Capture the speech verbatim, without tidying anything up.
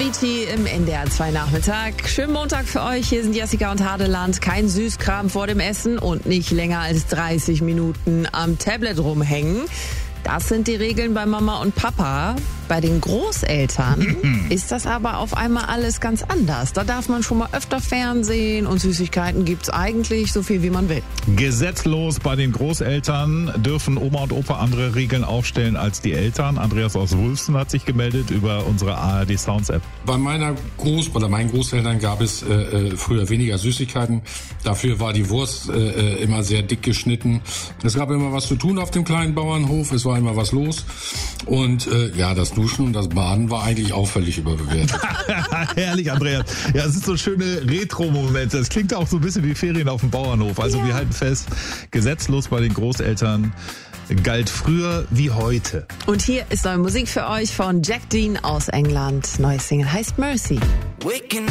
Avicii im N D R zwei Nachmittag. Schönen Montag für euch. Hier sind Jessica und Hadeland. Kein Süßkram vor dem Essen und nicht länger als dreißig Minuten am Tablet rumhängen. Das sind die Regeln bei Mama und Papa. Bei den Großeltern ist das aber auf einmal alles ganz anders. Da darf man schon mal öfter Fernsehen und Süßigkeiten gibt's eigentlich so viel, wie man will. Gesetzlos bei den Großeltern dürfen Oma und Opa andere Regeln aufstellen als die Eltern. Andreas aus Wulfsten hat sich gemeldet über unsere A R D Sounds App. Bei meiner Groß- oder meinen Großeltern gab es äh, früher weniger Süßigkeiten. Dafür war die Wurst äh, immer sehr dick geschnitten. Es gab immer was zu tun auf dem kleinen Bauernhof. Es war immer was los. Und äh, ja, das Duschen und das Baden war eigentlich auch völlig überbewertet. Herrlich, Andreas. Ja, es sind so schöne Retro-Momente. Es klingt auch so ein bisschen wie Ferien auf dem Bauernhof. Also ja. Wir halten fest, gesetzlos bei den Großeltern galt früher wie heute. Und hier ist neue Musik für euch von Jack Dean aus England. Neues Single heißt Mercy.